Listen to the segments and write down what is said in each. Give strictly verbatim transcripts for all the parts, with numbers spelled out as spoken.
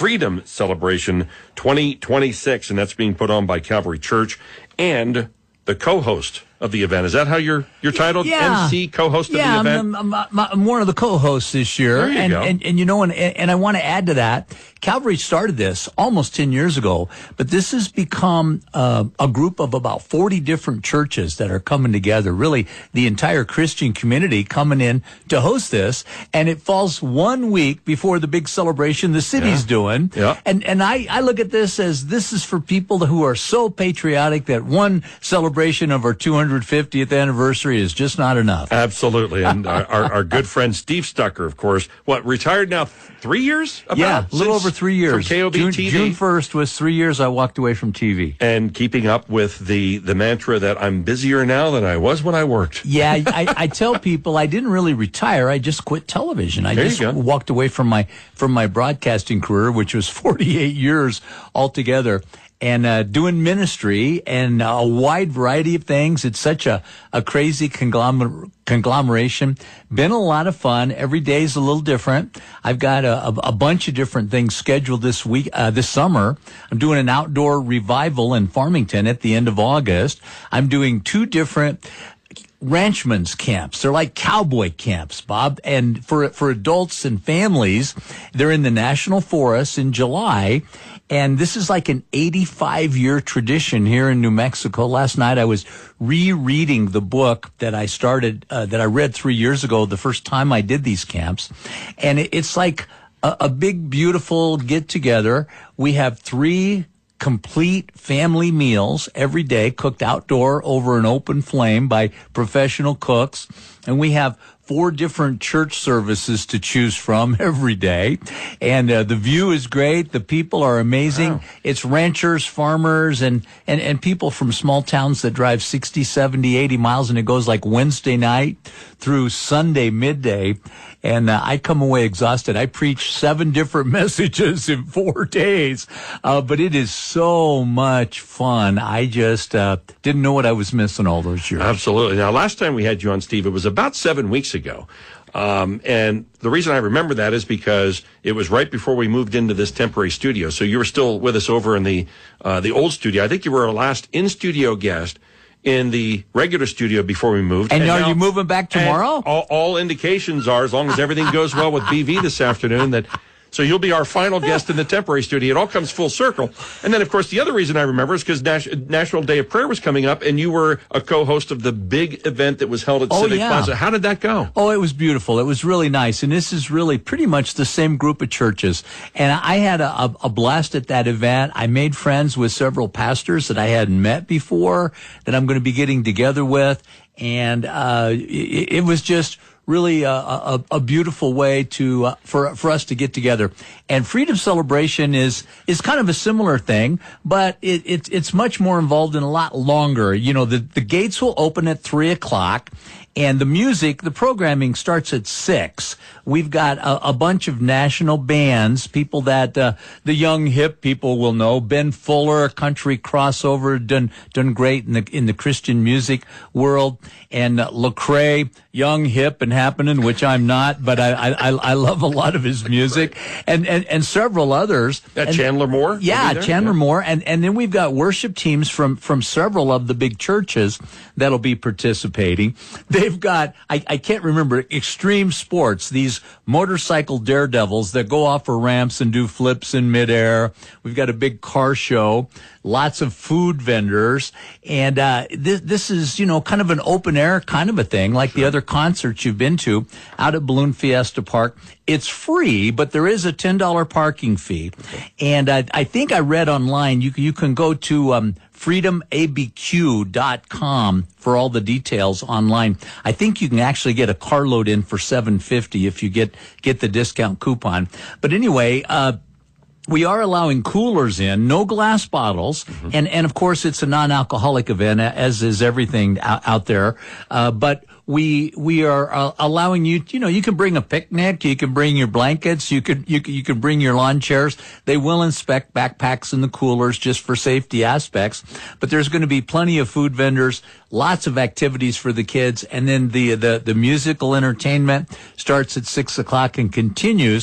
Freedom Celebration twenty twenty-six, and that's being put on by Calvary Church and the co-host of the event. Is that how you're you're titled? Yeah. M C, co-host of yeah, the event? Yeah, I'm, I'm, I'm one of the co-hosts this year. There you and, go. And, and you know, and, and I want to add to that, Calvary started this almost ten years ago, but this has become uh, a group of about forty different churches that are coming together, really the entire Christian community coming in to host this, and it falls one week before the big celebration the city's Yeah. doing. Yeah. And, and I, I look at this as this is for people who are so patriotic that one celebration of our two hundred fiftieth anniversary is just not enough. Absolutely. And our, our, our good friend Steve Stucker, of course, what, retired now three years? About, Yeah, a little over three years. From K O B June, T V. June first was three years I walked away from T V. And keeping up with the, the mantra that I'm busier now than I was when I worked. Yeah, I, I tell people I didn't really retire. I just quit television. I There you just go. walked away from my from my broadcasting career, which was forty-eight years altogether. And uh, doing ministry and a wide variety of things. It's such a, a crazy conglomer- conglomeration. Been a lot of fun. Every day is a little different. I've got a, a, a bunch of different things scheduled this week, uh, this summer. I'm doing an outdoor revival in Farmington at the end of August. I'm doing two different ranchmen's camps. They're like cowboy camps, Bob. And for for adults and families, they're in the National Forest in July. And this is like an eighty-five year tradition here in New Mexico. Last night I was rereading the book that I started, uh, that I read three years ago, the first time I did these camps. And it, it's like a, a big, beautiful get together. We have three complete family meals every day, cooked outdoor over an open flame by professional cooks. And we have four different church services to choose from every day. And uh, the view is great. The people are amazing. Wow. It's ranchers, farmers, and, and, and people from small towns that drive sixty, seventy, eighty miles. And it goes like Wednesday night through Sunday midday. And uh, I come away exhausted. I preach seven different messages in four days. Uh, but it is so much fun. I just uh, didn't know what I was missing all those years. Absolutely. Now, last time we had you on, Steve, it was about seven weeks ago. Um, and the reason I remember that is because it was right before we moved into this temporary studio. So you were still with us over in the uh, the old studio. I think you were our last in-studio guest in the regular studio before we moved. And, and are now, you moving back tomorrow? All, all indications are, as long as everything goes well with B V this afternoon, that so you'll be our final guest in the temporary studio. It all comes full circle. And then, of course, the other reason I remember is because Nas- National Day of Prayer was coming up, and you were a co-host of the big event that was held at Oh, Civic yeah. Plaza. How did that go? Oh, it was beautiful. It was really nice. And this is really pretty much the same group of churches. And I had a, a, a blast at that event. I made friends with several pastors that I hadn't met before that I'm going to be getting together with. And uh, it, it was just really a, a, a beautiful way to uh, for for us to get together. And Freedom Celebration is is kind of a similar thing, but it, it it's much more involved and a lot longer. You know, the the gates will open at three o'clock. And the music, the programming starts at six. We've got a, a bunch of national bands, people that uh, the young hip people will know. Ben Fuller, a country crossover, done done great in the in the Christian music world. And uh, Lecrae, young, hip, and happening, which I'm not, but I I, I love a lot of his music. And and, and several others. That and, Chandler Moore? Yeah, Chandler yeah. Moore. And and then we've got worship teams from from several of the big churches that'll be participating. They've got, I, I can't remember, Extreme Sports, these motorcycle daredevils that go off of ramps and do flips in midair. We've got a big car show, lots of food vendors. And uh, this, this is, you know, kind of an open air kind of a thing, like the other concerts you've been to out at Balloon Fiesta Park. It's free, but there is a ten dollars parking fee. And I, I think I read online, you, you can go to um, freedom a b q dot com for all the details online. I think you can actually get a carload in for seven fifty if you get get the discount coupon. But anyway, uh we are allowing coolers in, no glass bottles, mm-hmm. and and of course it's a non-alcoholic event, as is everything out, out there. Uh, but we we are uh, allowing you, you know, you can bring a picnic, you can bring your blankets, you could you can, you can bring your lawn chairs. They will inspect backpacks in the coolers just for safety aspects. But there's going to be plenty of food vendors, lots of activities for the kids, and then the the the musical entertainment starts at six o'clock and continues.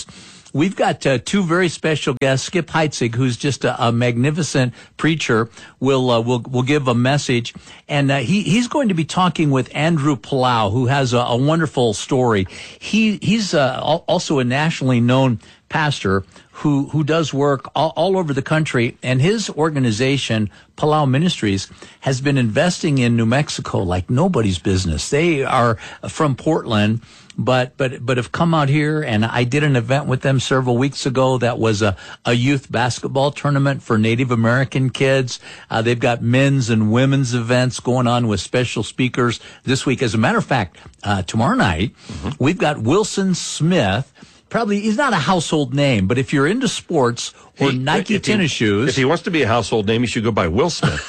we've got uh, two very special guests. Skip Heitzig, who's just a, a magnificent preacher, will uh, will will give a message, and uh, he he's going to be talking with Andrew Palau, who has a, a wonderful story. He he's uh, also a nationally known pastor who who does work all, all over the country, and his organization, Palau Ministries, has been investing in New Mexico like nobody's business. They are from Portland, but but but have come out here, and I did an event with them several weeks ago that was a, a youth basketball tournament for Native American kids. Uh, they've got men's and women's events going on with special speakers this week. As a matter of fact, uh, tomorrow night, mm-hmm. we've got Wilson Smith. Probably, he's not a household name, but if you're into sports or he, Nike tennis he, shoes. If he wants to be a household name, he should go by Will Smith.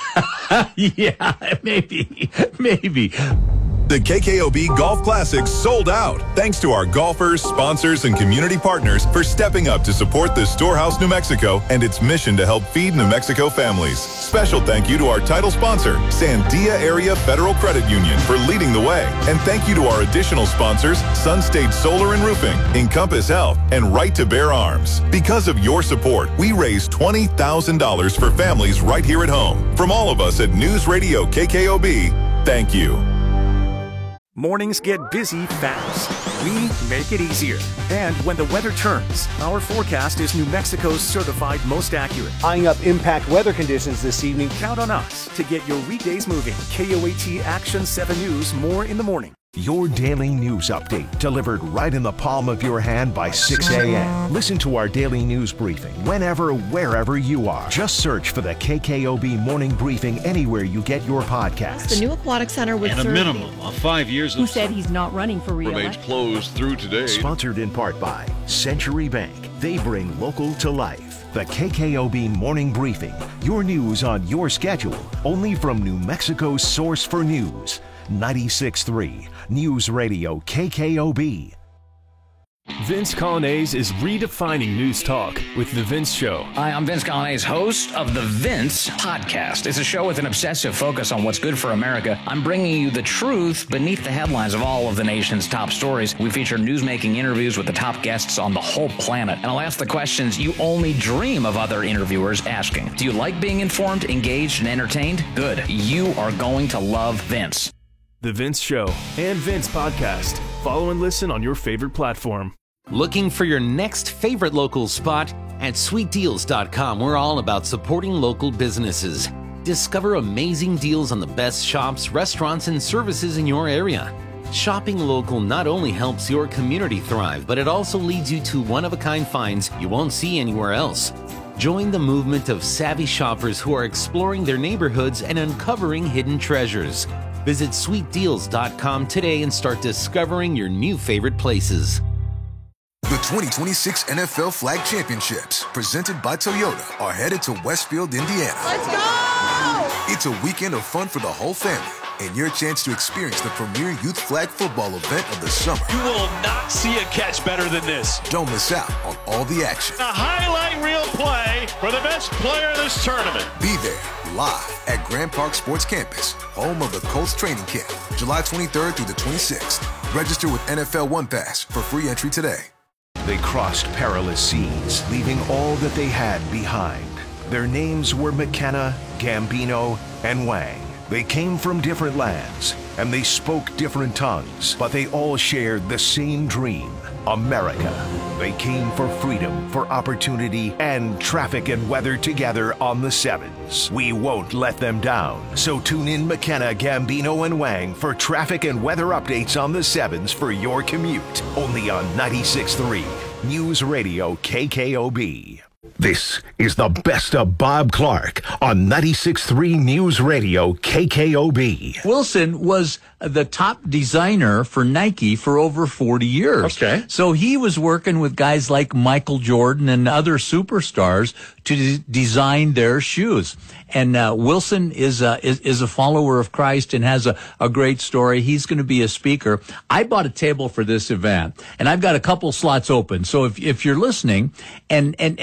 Yeah, maybe, maybe. The K K O B Golf Classic sold out. Thanks to our golfers, sponsors, and community partners for stepping up to support the Storehouse New Mexico and its mission to help feed New Mexico families. Special thank you to our title sponsor, Sandia Area Federal Credit Union, for leading the way. And thank you to our additional sponsors, Sun State Solar and Roofing, Encompass Health, and Right to Bear Arms. Because of your support, we raised twenty thousand dollars for families right here at home. From all of us at News Radio K K O B, thank you. Mornings get busy fast. We make it easier. And when the weather turns, our forecast is New Mexico's certified most accurate. Eyeing up impact weather conditions this evening. Count on us to get your weekdays moving. K O A T Action seven News, more in the morning. Your daily news update delivered right in the palm of your hand by six a.m. Listen to our daily news briefing whenever, wherever you are. Just search for the K K O B Morning Briefing anywhere you get your podcasts. The new aquatic center would and serve a minimum of five years who of said he's not running for re-election. Remains closed through today. Sponsored in part by Century Bank. They bring local to life. The K K O B Morning Briefing. Your news on your schedule. Only from New Mexico's source for news. ninety-six point three News Radio K K O B. Vince Colonnese is redefining news talk with The Vince Show. Hi, I'm Vince Colonnese, host of The Vince Podcast. It's a show with an obsessive focus on what's good for America. I'm bringing you the truth beneath the headlines of all of the nation's top stories. We feature news-making interviews with the top guests on the whole planet. And I'll ask the questions you only dream of other interviewers asking. Do you like being informed, engaged, and entertained? Good. You are going to love Vince. The Vince Show and Vince Podcast. Follow and listen on your favorite platform. Looking for your next favorite local spot? At sweet deals dot com, we're all about supporting local businesses. Discover amazing deals on the best shops, restaurants, and services in your area. Shopping local not only helps your community thrive, but it also leads you to one-of-a-kind finds you won't see anywhere else. Join the movement of savvy shoppers who are exploring their neighborhoods and uncovering hidden treasures. Visit sweet deals dot com today and start discovering your new favorite places. The twenty twenty-six N F L Flag Championships, presented by Toyota, are headed to Westfield, Indiana. Let's go! It's a weekend of fun for the whole family and your chance to experience the premier youth flag football event of the summer. You will not see a catch better than this. Don't miss out on all the action. A highlight reel play for the best player of this tournament. Be there live at Grand Park Sports Campus, home of the Colts training camp, July twenty-third through the twenty-sixth. Register with N F L One Pass for free entry today. They crossed perilous seas, leaving all that they had behind. Their names were McKenna, Gambino, and Wang. They came from different lands, and they spoke different tongues, but they all shared the same dream, America. They came for freedom, for opportunity, and traffic and weather together on the sevens. We won't let them down. So tune in McKenna, Gambino, and Wang for traffic and weather updates on the sevens for your commute. Only on ninety-six point three News Radio K K O B. This is the best of Bob Clark on ninety-six point three News Radio K K O B. Wilson was the top designer for Nike for over forty years. Okay. So he was working with guys like Michael Jordan and other superstars to de- design their shoes. And uh, Wilson is a, is, is a follower of Christ and has a, a great story. He's going to be a speaker. I bought a table for this event, and I've got a couple slots open. So if if you're listening and and and, and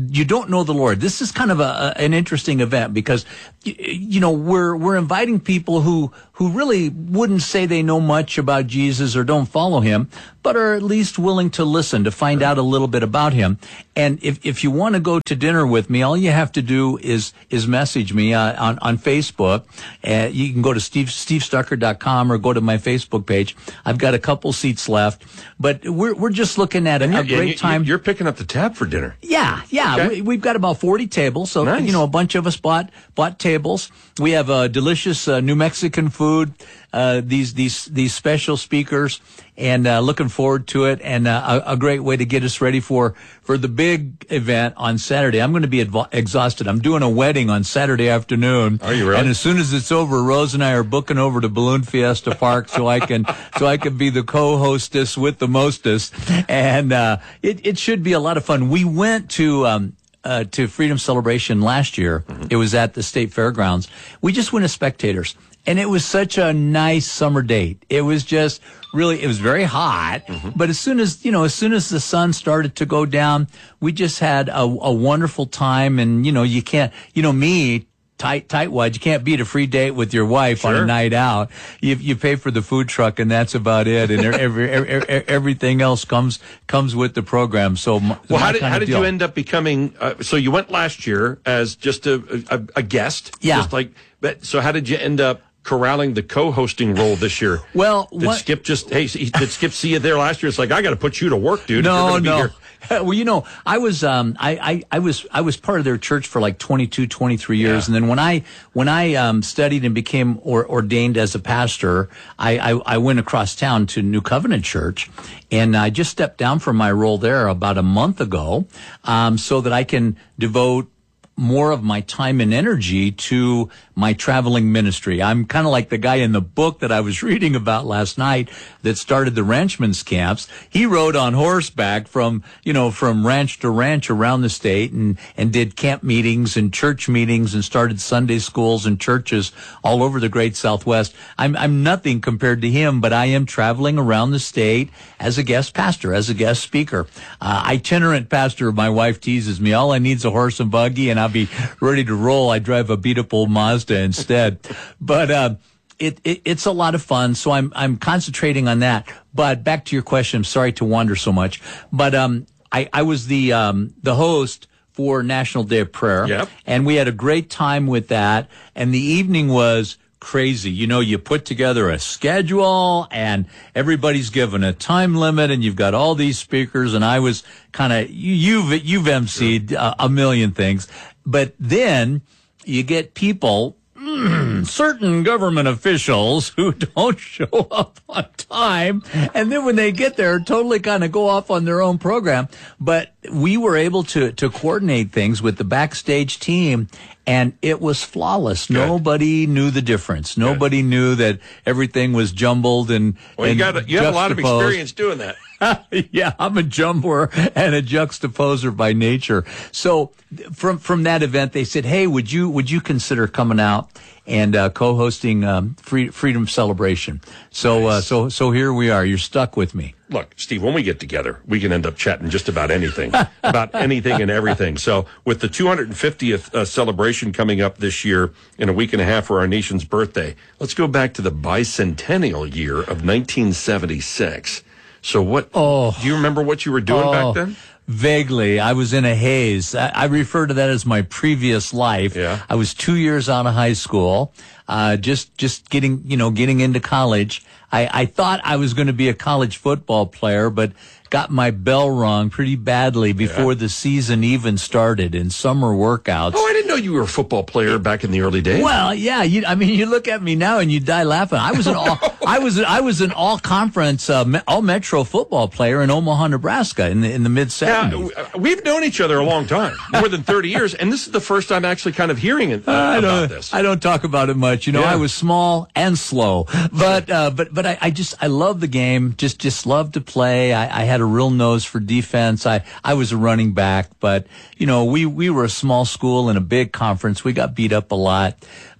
you don't know the Lord. This is kind of a, a an interesting event because, you, you know, we're we're inviting people who who really wouldn't say they know much about Jesus or don't follow him, but are at least willing to listen to find out a little bit about him. And if if you want to go to dinner with me, all you have to do is is message me uh, on on Facebook. Uh, you can go to steve steve stucker dot com or go to my Facebook page. I've got a couple seats left, but we're we're just looking at a, a great you, time. You're picking up the tab for dinner. Yeah, yeah. Okay. We, we've got about forty tables, so nice. you know a bunch of us bought bought tables. We have uh, delicious uh, New Mexican food. Uh, these these these special speakers, and uh, looking forward to it, and uh, a, a great way to get us ready for for the big event on Saturday. I'm going to be advo- exhausted. I'm doing a wedding on Saturday afternoon. Are you really? And as soon as it's over, Rose and I are booking over to Balloon Fiesta Park so I can so I can be the co-hostess with the mostest, and uh, it it should be a lot of fun. We went to. Um, Uh, to Freedom Celebration last year. Mm-hmm. It was at the State Fairgrounds. We just went as spectators, and it was such a nice summer date. It was just really, it was very hot, mm-hmm. but as soon as, you know, as soon as the sun started to go down, we just had a, a wonderful time. And, you know, you can't, you know, me, tight, tightwad, you can't beat a free date with your wife sure. on a night out. You, you pay for the food truck, and that's about it. And every, every, everything else comes comes with the program. So, well, how did how did you end up becoming? Uh, so you went last year as just a a, a guest, yeah. Just like, but so how did you end up corralling the co-hosting role this year? Well, did what, Skip just hey did Skip see you there last year? It's like, I got to put you to work, dude. No, if you're no. be here. Well, you know, I was, um, I, I, I was, I was part of their church for like twenty-two, twenty-three years. Yeah. And then when I, when I, um, studied and became or, ordained as a pastor, I, I, I went across town to New Covenant Church, and I just stepped down from my role there about a month ago, um, so that I can devote more of my time and energy to my traveling ministry. I'm kind of like the guy in the book that I was reading about last night that started the ranchmen's camps. He rode on horseback from, you know, from ranch to ranch around the state, and, and did camp meetings and church meetings and started Sunday schools and churches all over the great Southwest. I'm, I'm nothing compared to him, but I am traveling around the state as a guest pastor, as a guest speaker. Uh, itinerant pastor, my wife teases me. All I need is a horse and buggy, and I'll be ready to roll. I drive a beat up old Mazda instead. But, uh, it, it, it's a lot of fun. So I'm, I'm concentrating on that. But back to your question. I'm sorry to wander so much, but, um, I, I was the, um, the host for National Day of Prayer. Yep. And we had a great time with that. And the evening was crazy. You know, you put together a schedule, and everybody's given a time limit, and you've got all these speakers, and I was kind of, you've, you've emceed a, a million things. But then you get people, mm, certain government officials who don't show up on time, and then when they get there, totally kind of go off on their own program. But we were able to, to coordinate things with the backstage team, and it was flawless. Good. Nobody knew the difference. Nobody Good. knew that everything was jumbled and Well, you, and got a, you have a lot of experience doing that. Yeah, I'm a jumbler and a juxtaposer by nature. So from from that event, they said, "Hey, would you would you consider coming out and uh, co-hosting um, free, Freedom Celebration?" So nice. uh, so so here we are. You're stuck with me. Look, Steve, when we get together, we can end up chatting just about anything, about anything and everything. So with the two hundred fiftieth uh, celebration coming up this year in a week and a half for our nation's birthday, let's go back to the bicentennial year of nineteen seventy-six. So what, oh, do you remember what you were doing oh, back then? Vaguely. I was in a haze. I, I refer to that as my previous life. Yeah. I was two years out of high school, uh, just, just getting, you know, getting into college. I, I thought I was going to be a college football player, but got my bell rung pretty badly before yeah. the season even started in summer workouts. Oh, I didn't know you were a football player back in the early days. Well, yeah, you, I mean, you look at me now and you die laughing. I was an all, I was, I was an all conference, uh, all metro football player in Omaha, Nebraska in the, in the mid seventies. Yeah, we've known each other a long time, more than thirty years. And this is the first time actually kind of hearing it, uh, I about this. I don't talk about it much. You know, yeah. I was small and slow, but, uh, but, but I, I just, I love the game. Just, just love to play. I, I had a real nose for defense. I, I was a running back, but, you know, we, we were a small school in a big conference. We got beat up a lot.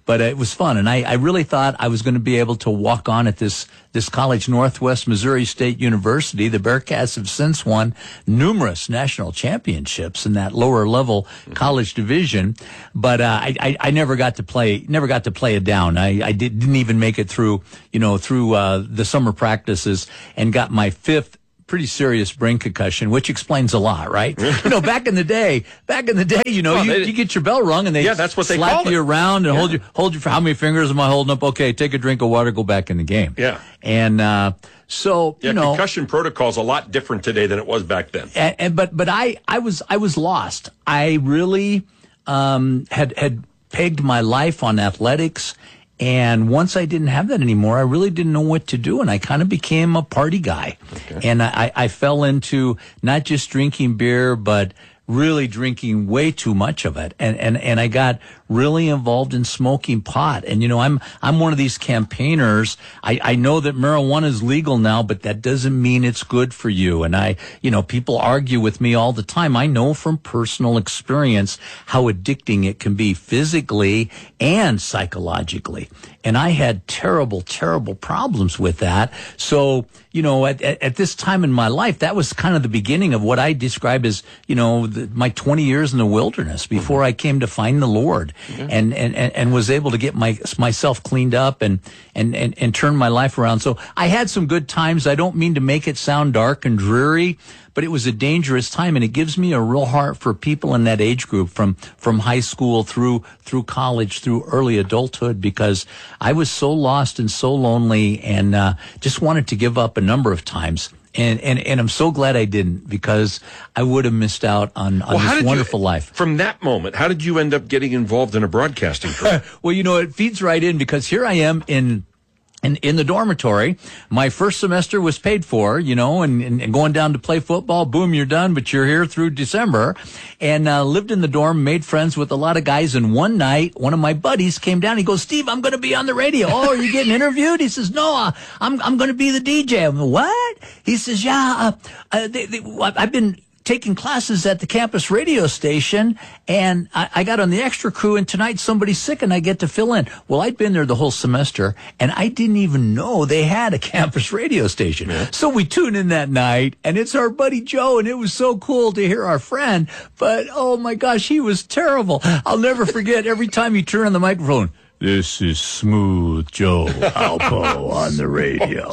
but it was fun. And I, I really thought I was going to be able to walk on at this, this college, Northwest Missouri State University. The Bearcats have since won numerous national championships in that lower level college division. But, uh, I, I, I never got to play, never got to play it down. I, I did, didn't even make it through, you know, through, uh, the summer practices and got my fifth pretty serious brain concussion, which explains a lot, right? You know, back in the day, back in the day, you know, Well, you, they- you get your bell rung and they Yeah, that's what they slap called you it. around and Yeah. hold you, hold you for how many fingers am I holding up? Okay, take a drink of water, go back in the game. Yeah. And, uh, so, Yeah, you know, concussion protocol's a lot different today than it was back then. and, and but but I I was I was lost. I really um, had had pegged my life on athletics, and once I didn't have that anymore, I really didn't know what to do, and I kind of became a party guy, and I, I fell into not just drinking beer, but really drinking way too much of it. And, and, and I got really involved in smoking pot. And, you know, I'm, I'm one of these campaigners. I, I know that marijuana is legal now, but that doesn't mean it's good for you. And I, you know, people argue with me all the time. I know from personal experience how addicting it can be physically and psychologically. And I had terrible, terrible problems with that. So, you know, at, at, at this time in my life, that was kind of the beginning of what I describe as, you know, the, my twenty years in the wilderness before mm-hmm. I came to find the Lord mm-hmm. and, and, and, and was able to get my, myself cleaned up and, and, and, and turn my life around. So I had some good times. I don't mean to make it sound dark and dreary, but it was a dangerous time, and it gives me a real heart for people in that age group from, from high school through, through college, through early adulthood, because I was so lost and so lonely and, uh, just wanted to give up a number of times. And, and, and I'm so glad I didn't, because I would have missed out on, on Well, how this did wonderful you, life. From that moment, how did you end up getting involved in a broadcasting career? Well, you know, it feeds right in, because here I am in, In, in the dormitory. My first semester was paid for, you know, and, and, and going down to play football. Boom, you're done, but you're here through December. And uh, lived in the dorm, made friends with a lot of guys. And one night, one of my buddies came down. He goes, "Steve, I'm going to be on the radio." "Oh, are you getting interviewed?" He says, "No, uh, I'm I'm going to be the D J." I'm like, "What?" He says, "Yeah, uh, uh, they, they, I've been taking classes at the campus radio station, and I, I got on the extra crew, and tonight somebody's sick and I get to fill in." Well, I'd been there the whole semester, and I didn't even know they had a campus radio station. Yeah. So we tune in that night, and it's our buddy Joe, and it was so cool to hear our friend, but oh my gosh, he was terrible. I'll never forget every time he turned on the microphone, "This is Smooth Joe Alpo on the radio."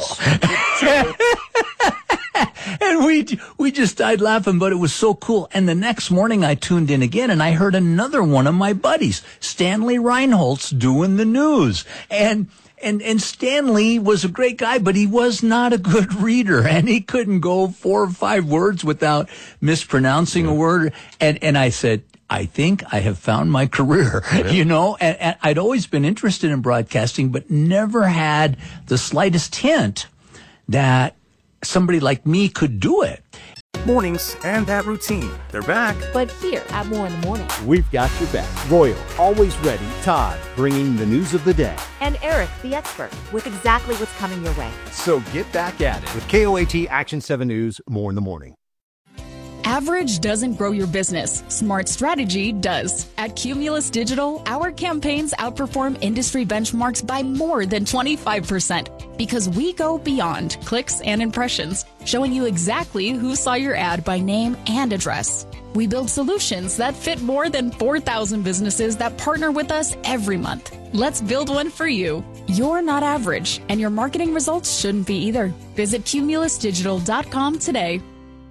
And we we just died laughing, but it was so cool. And the next morning I tuned in again, and I heard another one of my buddies, Stanley Reinholtz, doing the news. And and and Stanley was a great guy, but he was not a good reader, and he couldn't go four or five words without mispronouncing a word. And and I said, I think I have found my career, yeah. you know, and, and I'd always been interested in broadcasting, but never had the slightest hint that somebody like me could do it. Mornings and that routine, they're back. But here at More in the Morning. We've got your back. Royal, always ready. Todd, bringing the news of the day. And Eric, the expert, with exactly what's coming your way. So get back at it with K O A T Action seven News, More in the Morning. Average doesn't grow your business. Smart strategy does. At Cumulus Digital, our campaigns outperform industry benchmarks by more than twenty-five percent because we go beyond clicks and impressions, showing you exactly who saw your ad by name and address. We build solutions that fit more than four thousand businesses that partner with us every month. Let's build one for you. You're not average, and your marketing results shouldn't be either. Visit cumulus digital dot com today.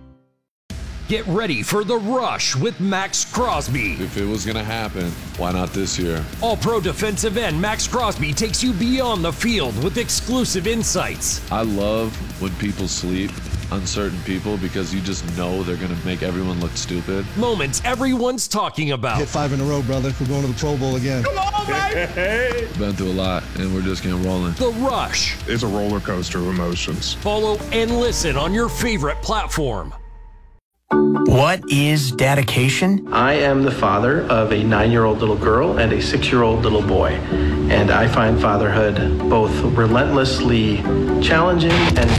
Get ready for The Rush with Max Crosby. If it was going to happen, why not this year? All-Pro defensive end Max Crosby takes you beyond the field with exclusive insights. I love when people sleep on certain people because you just know they're going to make everyone look stupid. Moments everyone's talking about. Hit five in a row, brother. We're going to the Pro Bowl again. Come on, baby! Been through a lot, and we're just getting rolling. The Rush is a roller coaster of emotions. Follow and listen on your favorite platform. What is dedication? I am the father of a nine-year-old little girl and a six-year-old little boy, and I find fatherhood both relentlessly challenging and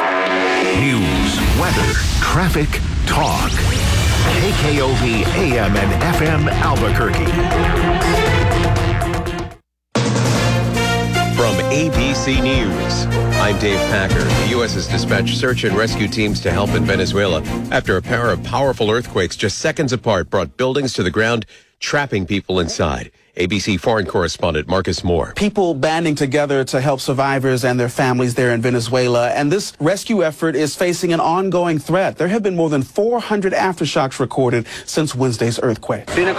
news, weather, traffic, talk. K K O V A M and F M Albuquerque. A B C News. I'm Dave Packer. The U S has dispatched search and rescue teams to help in Venezuela after a pair of powerful earthquakes just seconds apart brought buildings to the ground, trapping people inside. A B C foreign correspondent Marcus Moore. People banding together to help survivors and their families there in Venezuela. And this rescue effort is facing an ongoing threat. There have been more than four hundred aftershocks recorded since Wednesday's earthquake.